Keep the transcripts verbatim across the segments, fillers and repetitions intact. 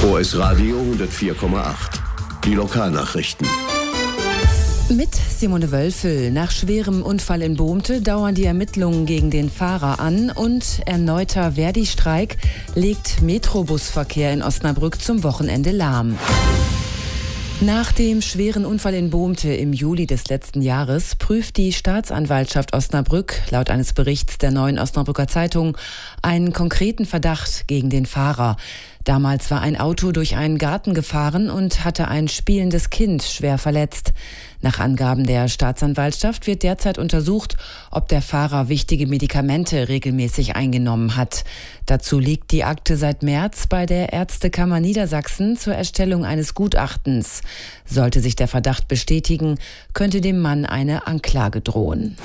O S Radio hundertvier Komma acht. Die Lokalnachrichten. Mit Simone Wölfel. Nach schwerem Unfall in Bohmte dauern die Ermittlungen gegen den Fahrer an und erneuter Verdi-Streik legt Metrobusverkehr in Osnabrück zum Wochenende lahm. Nach dem schweren Unfall in Bohmte im Juli des letzten Jahres prüft die Staatsanwaltschaft Osnabrück, laut eines Berichts der Neuen Osnabrücker Zeitung, einen konkreten Verdacht gegen den Fahrer. Damals war ein Auto durch einen Garten gefahren und hatte ein spielendes Kind schwer verletzt. Nach Angaben der Staatsanwaltschaft wird derzeit untersucht, ob der Fahrer wichtige Medikamente regelmäßig eingenommen hat. Dazu liegt die Akte seit März bei der Ärztekammer Niedersachsen zur Erstellung eines Gutachtens. Sollte sich der Verdacht bestätigen, könnte dem Mann eine Anklage drohen.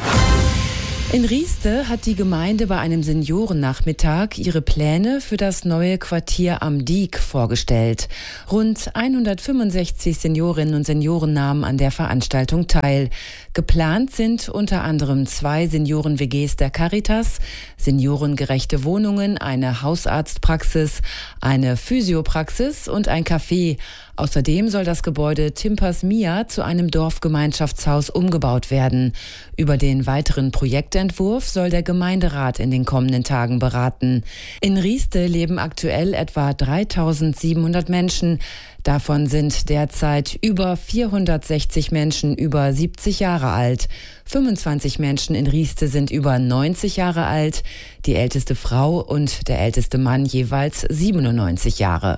In Rieste hat die Gemeinde bei einem Seniorennachmittag ihre Pläne für das neue Quartier am Diek vorgestellt. Rund hundertfünfundsechzig Seniorinnen und Senioren nahmen an der Veranstaltung teil. Geplant sind unter anderem zwei Senioren-W Gs der Caritas, seniorengerechte Wohnungen, eine Hausarztpraxis, eine Physiopraxis und ein Café. Außerdem soll das Gebäude Timpers Mia zu einem Dorfgemeinschaftshaus umgebaut werden. Über den weiteren Projektentwurf soll der Gemeinderat in den kommenden Tagen beraten. In Rieste leben aktuell etwa dreitausendsiebenhundert Menschen. Davon sind derzeit über vierhundertsechzig Menschen über siebzig Jahre alt. fünfundzwanzig Menschen in Rieste sind über neunzig Jahre alt. Die älteste Frau und der älteste Mann jeweils siebenundneunzig Jahre.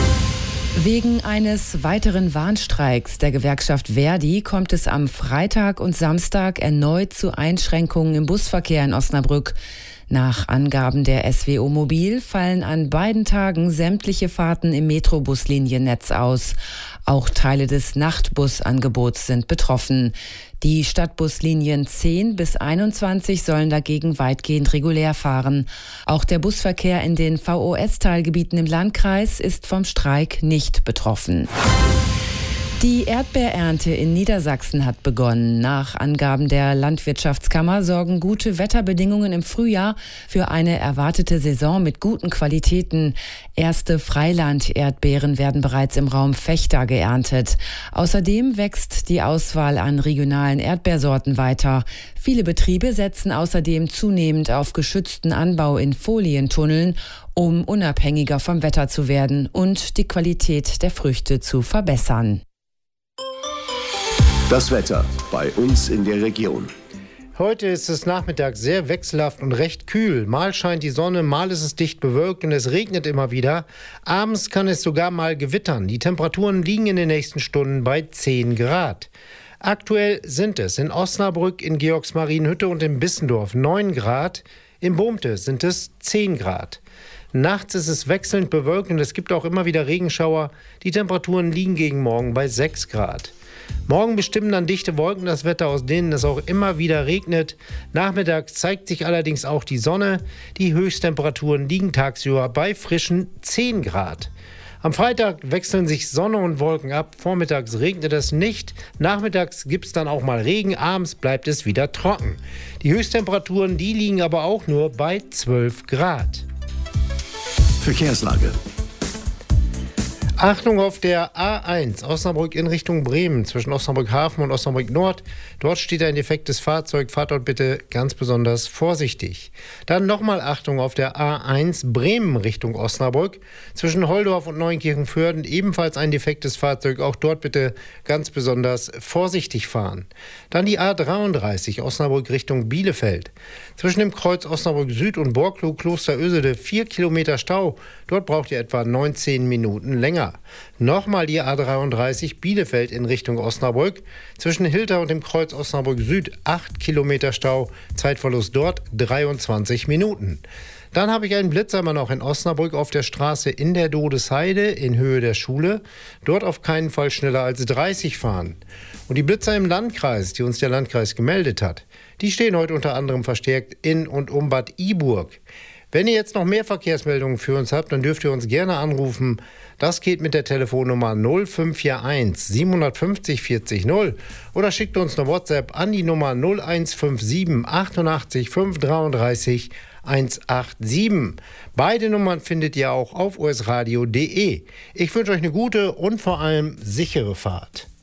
Wegen eines weiteren Warnstreiks der Gewerkschaft Verdi kommt es am Freitag und Samstag erneut zu Einschränkungen im Busverkehr in Osnabrück. Nach Angaben der S W O Mobil fallen an beiden Tagen sämtliche Fahrten im Metrobusliniennetz aus. Auch Teile des Nachtbusangebots sind betroffen. Die Stadtbuslinien zehn bis einundzwanzig sollen dagegen weitgehend regulär fahren. Auch der Busverkehr in den V O S-Teilgebieten im Landkreis ist vom Streik nicht betroffen. Die Erdbeerernte in Niedersachsen hat begonnen. Nach Angaben der Landwirtschaftskammer sorgen gute Wetterbedingungen im Frühjahr für eine erwartete Saison mit guten Qualitäten. Erste Freiland-Erdbeeren werden bereits im Raum Vechta geerntet. Außerdem wächst die Auswahl an regionalen Erdbeersorten weiter. Viele Betriebe setzen außerdem zunehmend auf geschützten Anbau in Folientunneln, um unabhängiger vom Wetter zu werden und die Qualität der Früchte zu verbessern. Das Wetter bei uns in der Region. Heute ist es nachmittags sehr wechselhaft und recht kühl. Mal scheint die Sonne, mal ist es dicht bewölkt und es regnet immer wieder. Abends kann es sogar mal gewittern. Die Temperaturen liegen in den nächsten Stunden bei zehn Grad. Aktuell sind es in Osnabrück, in Georgsmarienhütte und in Bissendorf neun Grad. In Bohmte sind es zehn Grad. Nachts ist es wechselnd bewölkt und es gibt auch immer wieder Regenschauer. Die Temperaturen liegen gegen morgen bei sechs Grad. Morgen bestimmen dann dichte Wolken das Wetter, aus denen es auch immer wieder regnet. Nachmittags zeigt sich allerdings auch die Sonne. Die Höchsttemperaturen liegen tagsüber bei frischen zehn Grad. Am Freitag wechseln sich Sonne und Wolken ab. Vormittags regnet es nicht. Nachmittags gibt es dann auch mal Regen. Abends bleibt es wieder trocken. Die Höchsttemperaturen, die liegen aber auch nur bei zwölf Grad. Verkehrslage. Achtung auf der A eins, Osnabrück in Richtung Bremen, zwischen Osnabrück Hafen und Osnabrück Nord. Dort steht ein defektes Fahrzeug. Fahrt dort bitte ganz besonders vorsichtig. Dann nochmal Achtung auf der A eins, Bremen Richtung Osnabrück, zwischen Holdorf und Neunkirchen-Vörden. Ebenfalls ein defektes Fahrzeug. Auch dort bitte ganz besonders vorsichtig fahren. Dann die A dreiunddreißig, Osnabrück Richtung Bielefeld. Zwischen dem Kreuz Osnabrück Süd und Borklow Klosterösede vier Kilometer Stau. Dort braucht ihr etwa neunzehn Minuten länger. Nochmal die A dreiunddreißig Bielefeld in Richtung Osnabrück. Zwischen Hilter und dem Kreuz Osnabrück Süd acht Kilometer Stau. Zeitverlust dort dreiundzwanzig Minuten. Dann habe ich einen Blitzer immer noch in Osnabrück auf der Straße in der Dodesheide in Höhe der Schule. Dort auf keinen Fall schneller als dreißig fahren. Und die Blitzer im Landkreis, die uns der Landkreis gemeldet hat, die stehen heute unter anderem verstärkt in und um Bad Iburg. Wenn ihr jetzt noch mehr Verkehrsmeldungen für uns habt, dann dürft ihr uns gerne anrufen. Das geht mit der Telefonnummer null fünf vier eins sieben fünf null vierzig null oder schickt uns eine WhatsApp an die Nummer null eins fünf sieben achtundachtzig fünf dreiunddreißig eins acht sieben. Beide Nummern findet ihr auch auf o s radio punkt de. Ich wünsche euch eine gute und vor allem sichere Fahrt.